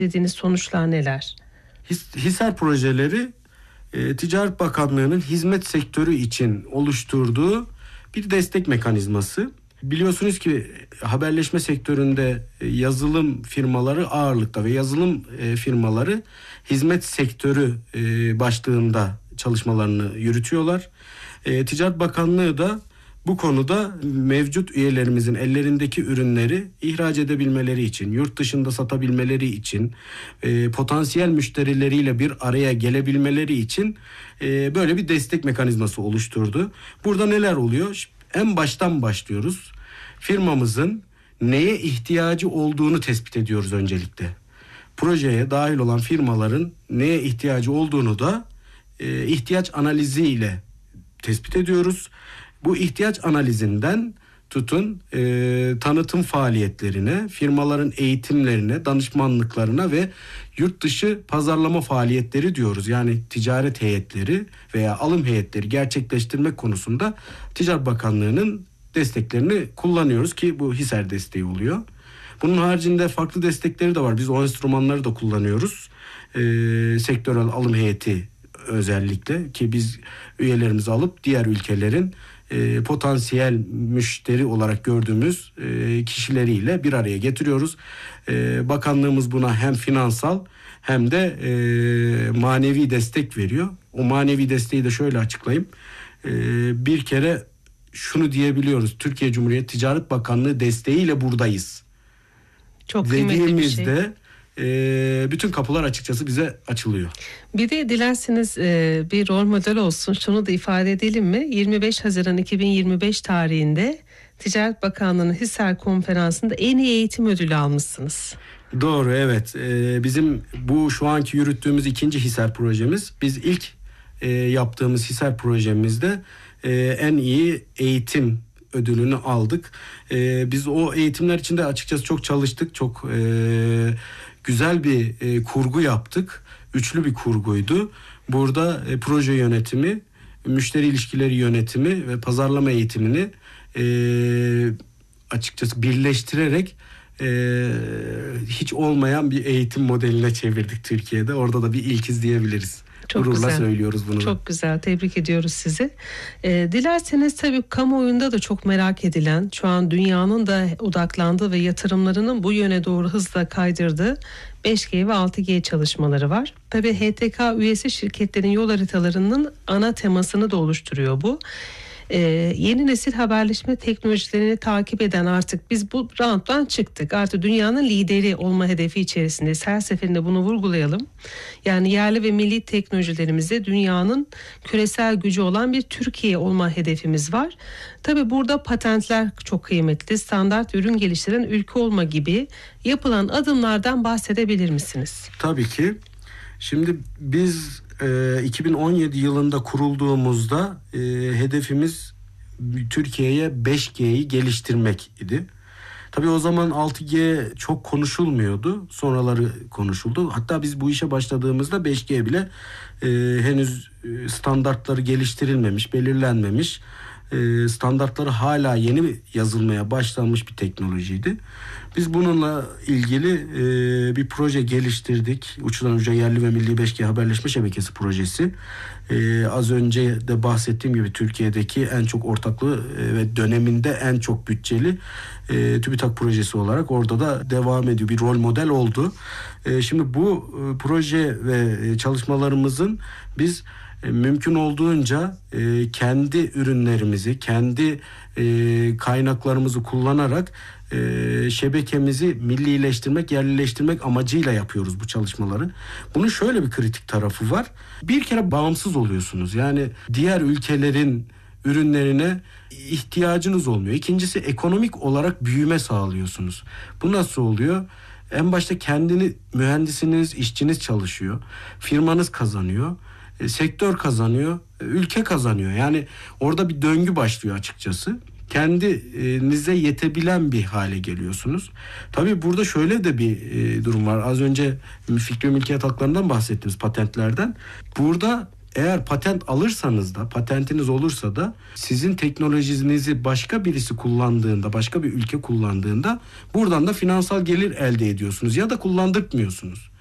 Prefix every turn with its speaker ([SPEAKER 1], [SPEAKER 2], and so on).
[SPEAKER 1] dediğiniz sonuçlar neler?
[SPEAKER 2] HİSER projeleri Ticaret Bakanlığı'nın hizmet sektörü için oluşturduğu bir destek mekanizması. Biliyorsunuz ki haberleşme sektöründe yazılım firmaları ağırlıkta ve yazılım firmaları hizmet sektörü başlığında çalışmalarını yürütüyorlar. Ticaret Bakanlığı da bu konuda mevcut üyelerimizin ellerindeki ürünleri ihraç edebilmeleri için, yurt dışında satabilmeleri için, potansiyel müşterileriyle bir araya gelebilmeleri için böyle bir destek mekanizması oluşturdu. Burada neler oluyor? En baştan başlıyoruz. Firmamızın neye ihtiyacı olduğunu tespit ediyoruz öncelikle. Projeye dahil olan firmaların neye ihtiyacı olduğunu da ihtiyaç analiziyle tespit ediyoruz. Bu ihtiyaç analizinden tutun tanıtım faaliyetlerine, firmaların eğitimlerine, danışmanlıklarına ve yurt dışı pazarlama faaliyetleri diyoruz. Yani ticaret heyetleri veya alım heyetleri gerçekleştirmek konusunda Ticaret Bakanlığı'nın desteklerini kullanıyoruz ki bu HİSER desteği oluyor. Bunun haricinde farklı destekleri de var. Biz o enstrümanları da kullanıyoruz. Sektörel alım heyeti özellikle ki biz üyelerimizi alıp diğer ülkelerin potansiyel müşteri olarak gördüğümüz kişileriyle bir araya getiriyoruz. Bakanlığımız buna hem finansal hem de manevi destek veriyor. O manevi desteği de şöyle açıklayayım. Bir kere şunu diyebiliyoruz. Türkiye Cumhuriyeti Ticaret Bakanlığı desteğiyle buradayız.
[SPEAKER 1] Çok kıymetli bir şey.
[SPEAKER 2] Bütün kapılar açıkçası bize açılıyor.
[SPEAKER 1] Bir de dilerseniz bir rol model olsun. Şunu da ifade edelim mi? 25 Haziran 2025 tarihinde Ticaret Bakanlığı'nın HİSER konferansında en iyi eğitim ödülü almışsınız.
[SPEAKER 2] Doğru, evet. Bizim bu şu anki yürüttüğümüz ikinci HİSER projemiz. Biz ilk yaptığımız HİSER projemizde en iyi eğitim ödülünü aldık. Biz o eğitimler için de açıkçası çok çalıştık. Çok güzel bir kurgu yaptık. Üçlü bir kurguydu. Burada proje yönetimi, müşteri ilişkileri yönetimi ve pazarlama eğitimini açıkçası birleştirerek hiç olmayan bir eğitim modeline çevirdik Türkiye'de. Orada da bir ilkiz diyebiliriz.
[SPEAKER 1] Çok
[SPEAKER 2] gururla
[SPEAKER 1] güzel
[SPEAKER 2] söylüyoruz bunu.
[SPEAKER 1] Çok güzel. Tebrik ediyoruz sizi. Dilerseniz tabii kamuoyunda da çok merak edilen, şu an dünyanın da odaklandığı ve yatırımlarının bu yöne doğru hızla kaydırdığı 5G ve 6G çalışmaları var. Tabii HTK üyesi şirketlerin yol haritalarının ana temasını da oluşturuyor bu. Yeni nesil haberleşme teknolojilerini takip eden artık biz bu round'dan çıktık. Artık dünyanın lideri olma hedefi içerisindeyiz. Her seferinde bunu vurgulayalım. Yani yerli ve milli teknolojilerimizde dünyanın küresel gücü olan bir Türkiye olma hedefimiz var. Tabii burada patentler çok kıymetli. Standart ürün geliştiren ülke olma gibi yapılan adımlardan bahsedebilir misiniz?
[SPEAKER 2] Tabii ki. Şimdi biz 2017 yılında kurulduğumuzda hedefimiz Türkiye'ye 5G'yi geliştirmek idi. Tabii o zaman 6G çok konuşulmuyordu. Sonraları konuşuldu. Hatta biz bu işe başladığımızda 5G bile henüz standartları geliştirilmemiş, belirlenmemiş. Standartları hala yeni yazılmaya başlanmış bir teknolojiydi. Biz bununla ilgili bir proje geliştirdik. Uçtan uca yerli ve milli 5G haberleşme şebekesi projesi. Az önce de bahsettiğim gibi Türkiye'deki en çok ortaklı ve döneminde en çok bütçeli TÜBİTAK projesi olarak orada da devam ediyor. Bir rol model oldu. Şimdi bu proje ve çalışmalarımızın biz mümkün olduğunca kendi ürünlerimizi, kendi kaynaklarımızı kullanarak şebekemizi millileştirmek, yerlileştirmek amacıyla yapıyoruz bu çalışmaları. Bunun şöyle bir kritik tarafı var. Bir kere bağımsız oluyorsunuz. Yani diğer ülkelerin ürünlerine ihtiyacınız olmuyor. İkincisi ekonomik olarak büyüme sağlıyorsunuz. Bu nasıl oluyor? En başta kendini mühendisiniz, işçiniz çalışıyor. Firmanız kazanıyor. Sektör kazanıyor, ülke kazanıyor. Yani orada bir döngü başlıyor açıkçası. Kendinize yetebilen bir hale geliyorsunuz. Tabii burada şöyle de bir durum var. Az önce fikri mülkiyet haklarından bahsettiğimiz patentlerden. Burada eğer patent alırsanız da, patentiniz olursa da sizin teknolojinizi başka birisi kullandığında, başka bir ülke kullandığında buradan da finansal gelir elde ediyorsunuz ya da kullandırtmıyorsunuz.